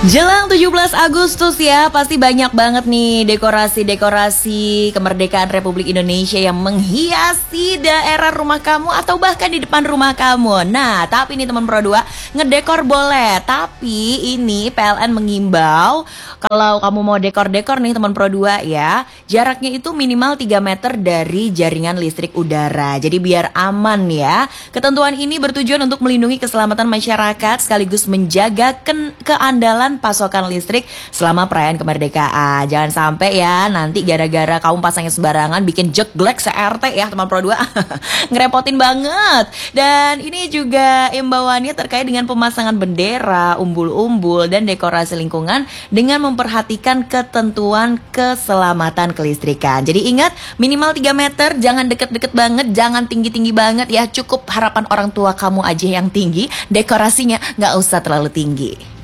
Jelang 17 Agustus ya, pasti banyak banget nih dekorasi-dekorasi kemerdekaan Republik Indonesia yang menghiasi daerah rumah kamu atau bahkan di depan rumah kamu. Nah, tapi nih teman Pro 2, ngedekor boleh, tapi ini PLN mengimbau kalau kamu mau dekor-dekor nih teman Pro 2 ya, jaraknya itu minimal 3 meter dari jaringan listrik udara. Jadi biar aman ya. Ketentuan ini bertujuan untuk melindungi keselamatan masyarakat sekaligus menjaga keandalan pasokan listrik selama perayaan kemerdekaan. Jangan sampai ya nanti gara-gara kamu pasangnya sembarangan bikin jeglek se-RT ya teman Pro 2. Ngerepotin banget. Dan ini juga imbauannya terkait dengan pemasangan bendera, umbul-umbul dan dekorasi lingkungan dengan memperhatikan ketentuan keselamatan kelistrikan. Jadi ingat minimal 3 meter, jangan deket-deket banget, jangan tinggi-tinggi banget ya. Cukup harapan orang tua kamu aja yang tinggi, dekorasinya nggak usah terlalu tinggi.